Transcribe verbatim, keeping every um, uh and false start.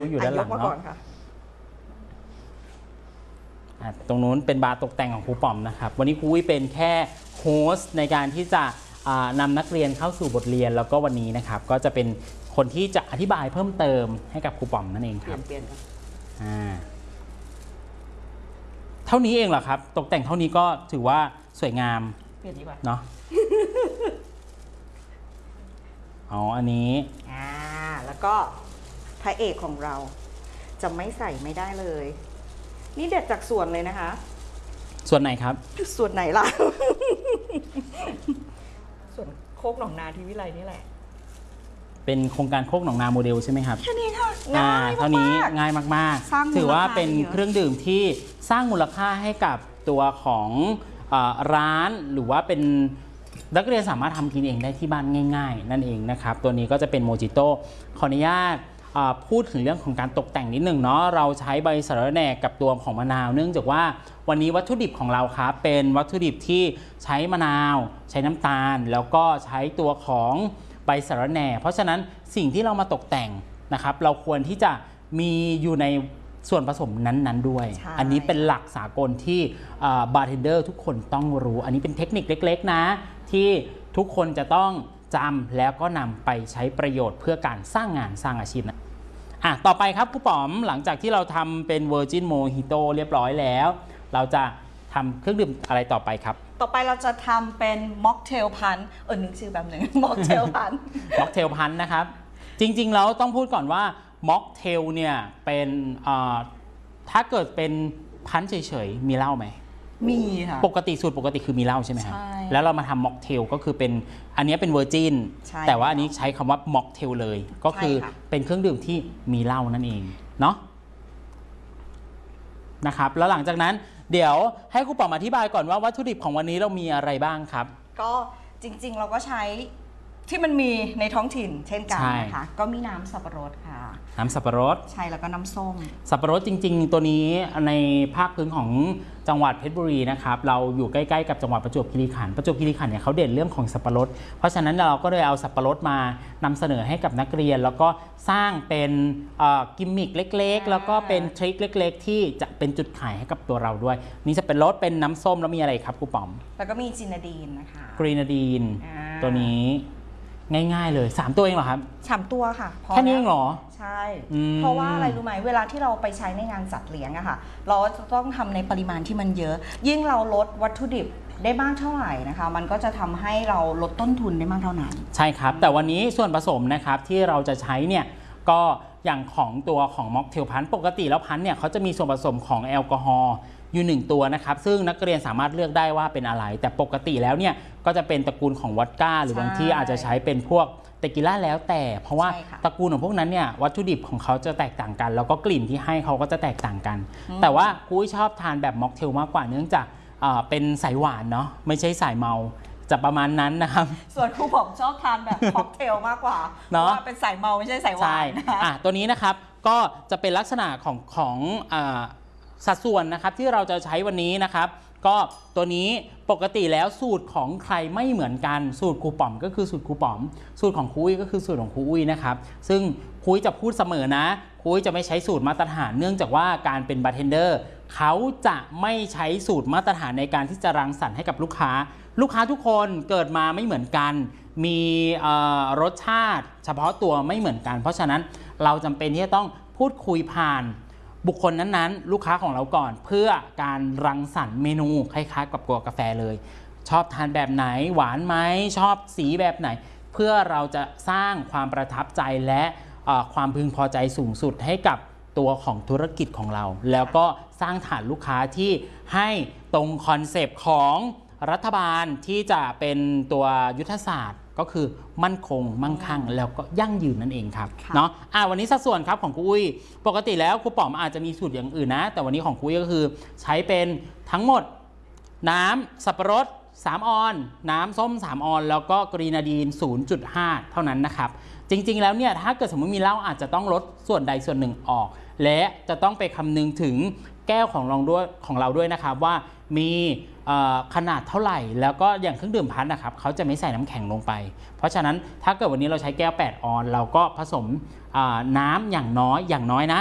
อยู่ด้านหลังเนาะตรงนู้นเป็นบาร์ตกแต่งของครูป๋อมนะครับวันนี้ครูวิเป็นแค่โฮสต์ในการที่จะนำนักเรียนเข้าสู่บทเรียนแล้วก็วันนี้นะครับก็จะเป็นคนที่จะอธิบายเพิ่มเติมให้กับครูป๋อมนั่นเองครับเปลี่ยนอ่าเท่านี้เองเหรอครับตกแต่งเท่านี้ก็ถือว่าสวยงามเปลี่ยนดีกว่าเนาะอ๋ออันนี้อ่าแล้วก็พระเอกของเราจะไม่ใส่ไม่ได้เลยนี่เด็ดจากส่วนเลยนะคะส่วนไหนครับส่วนไหนล่ะ ส่วนโคกหนองนาที่วิไลนี่แหละเป็นโครงการโคกหนองนาโมเดลใช่ไหมครับแค่นี้ค่ะง่ายมากเท่านี้ง่ายมากๆถือว่าเป็นเครื่องดื่มที่สร้างมูลค่าให้กับตัวของร้านหรือว่าเป็นนักเรียนสามารถทำกินเองได้ที่บ้านง่ายๆนั่นเองนะครับตัวนี้ก็จะเป็นโมจิโต้ขออนุญาตพูดถึงเรื่องของการตกแต่งนิดหนึ่งเนาะเราใช้ใบสะระแหน่กับตัวของมะนาวเนื่องจากว่าวันนี้วัตถุดิบของเราครับเป็นวัตถุดิบที่ใช้มะนาวใช้น้ำตาลแล้วก็ใช้ตัวของใบสะระแหน่เพราะฉะนั้นสิ่งที่เรามาตกแต่งนะครับเราควรที่จะมีอยู่ในส่วนผสมนั้นๆด้วยอันนี้เป็นหลักสากลที่บาร์เทนเดอร์ทุกคนต้องรู้อันนี้เป็นเทคนิคเล็กๆนะที่ทุกคนจะต้องจำแล้วก็นำไปใช้ประโยชน์เพื่อการสร้างงานสร้างอาชีพนะอ่ะต่อไปครับครูป๋อมหลังจากที่เราทำเป็นเวอร์จินโมฮิโตเรียบร้อยแล้วเราจะทำเครื่องดื่มอะไรต่อไปครับต่อไปเราจะทำเป็นม็อกเทลพันเออนึกชื่อแบบหนึ่งม็อกเทลพันม็อกเทลพันนะครับจริงๆแล้วต้องพูดก่อนว่าม็อกเทลเนี่ยเป็นถ้าเกิดเป็นพันเฉยๆมีเหล้าไหมมีค่ะปกติสูตรปกติคือมีเหล้าใช่ไหมครับแล้วเรามาทำม็อกเทลก็คือเป็นอันนี้เป็นเวอร์จินแต่ว่าอันนี้ใช้คำว่าม็อกเทลเลยก็คือเป็นเครื่องดื่มที่มีเหล้านั่นเองเนาะนะครับแล้วหลังจากนั้นเดี๋ยวให้ครูป๋อมอธิบายก่อนว่าวัตถุดิบของวันนี้เรามีอะไรบ้างครับก็จริงๆเราก็ใช้ที่มันมีในท้องถิ่นเช่นกันนะคะก็มีน้ำสับปะรดค่ะน้ำสับปะรดใช่แล้วก็น้ำส้มสับปะรดจริงๆตัวนี้ในภาคพื้นของจังหวัดเพชรบุรีนะครับเราอยู่ใกล้ๆกับจังหวัดประจวบคีรีขันธ์ประจวบคีรีขันธ์เนี่ยเขาเด่นเรื่องของสับปะรดเพราะฉะนั้นเราก็เลยเอาสับปะรดมานำเสนอให้กับนักเรียนแล้วก็สร้างเป็นกิมมิคเล็กๆแล้วก็เป็นทริคเล็กๆที่จะเป็นจุดขายให้กับตัวเราด้วยนี่จะเป็นรสเป็นน้ำส้มแล้วมีอะไรครับครูป๋อมแล้วก็มีจินาดีนนะคะกรีนาดีนตัวนี้ง่ายๆเลยสามตัวเองเหรอครับสามตัวค่ะแค่นี้เองเหรอใช่เพราะว่าอะไรรู้ไหมเวลาที่เราไปใช้ในงานจัดเลี้ยงอะค่ะเราจะต้องทำในปริมาณที่มันเยอะยิ่งเราลดวัตถุดิบได้มากเท่าไหร่นะคะมันก็จะทำให้เราลดต้นทุนได้มากเท่านั้นใช่ครับแต่วันนี้ส่วนผสมนะครับที่เราจะใช้เนี่ยก็อย่างของตัวของม็อกเทลพันปกติแล้วพันเนี่ยเขาจะมีส่วนผสมของแอลกอฮอล์อยู่หนึ่งตัวนะครับซึ่งนักเรียนสามารถเลือกได้ว่าเป็นอะไรแต่ปกติแล้วเนี่ยก็จะเป็นตระกูลของวอดก้าหรือบางที่อาจจะใช้เป็นพวกเตกิล่าแล้วแต่เพราะว่าตระกูลของพวกนั้นเนี่ยวัตถุดิบของเขาจะแตกต่างกันแล้วก็กลิ่นที่ให้เขาก็จะแตกต่างกันแต่ว่าคุยชอบทานแบบม็อกเทลมากกว่าเนื่องจากเป็นสายหวานเนาะไม่ใช่สายเมาจะประมาณนั้นนะครับส่วนครูผมชอบทานแบบค็อกเทลมากกว่าเพราะว่าเป็นสายเมาไม่ใช่สายหวานอ่ะตัวนี้นะครับก็จะเป็นลักษณะของของสัดส่วนนะครับที่เราจะใช้วันนี้นะครับก็ตัวนี้ปกติแล้วสูตรของใครไม่เหมือนกันสูตรครูป๋อมก็คือสูตรครูป๋อมสูตรของครูอุ้ยก็คือสูตรของครูอุ้ยนะครับซึ่งครูอุ้ยจะพูดเสมอนะครูอุ้ยจะไม่ใช้สูตรมาตรฐานเนื่องจากว่าการเป็นบาร์เทนเดอร์เขาจะไม่ใช้สูตรมาตรฐานในการที่จะรังสรรค์ให้กับลูกค้าลูกค้าทุกคนเกิดมาไม่เหมือนกันมีรสชาติเฉพาะตัวไม่เหมือนกันเพราะฉะนั้นเราจำเป็นที่จะต้องพูดคุยผ่านบุคคลนั้นๆลูกค้าของเราก่อนเพื่อการรังสรรค์เมนูคล้ายๆกับตัวกาแฟเลยชอบทานแบบไหนหวานไหมชอบสีแบบไหนเพื่อเราจะสร้างความประทับใจและความพึงพอใจสูงสุดให้กับตัวของธุรกิจของเราแล้วก็สร้างฐานลูกค้าที่ให้ตรงคอนเซปต์ของรัฐบาลที่จะเป็นตัวยุทธศาสตร์ก็คือมั่นคงมั่งคั่งแล้วก็ยั่งยืนนั่นเองครับเนาะอ่าวันนี้สัดส่วนครับของครูอุ้ยปกติแล้วครูป๋อมอาจจะมีสูตรอย่างอื่นนะแต่วันนี้ของครูอุ้ยก็คือใช้เป็นทั้งหมดน้ำสับปะรดสามออนน้ำส้มสามออนแล้วก็กรีนาดีน ศูนย์จุดห้า เท่านั้นนะครับจริงๆแล้วเนี่ยถ้าเกิดสมมติมีเหล้าอาจจะต้องลดส่วนใดส่วนหนึ่งออกและจะต้องไปคำนึงถึงแแก้วของเราด้วยของเราด้วยนะครับว่ามีขนาดเท่าไหร่แล้วก็อย่างเครื่องดื่มพัดนะครับเขาจะไม่ใส่น้ำแข็งลงไปเพราะฉะนั้นถ้าเกิดวันนี้เราใช้แก้วแปดออนเราก็ผสมน้ำอย่างน้อยอย่างน้อยนะ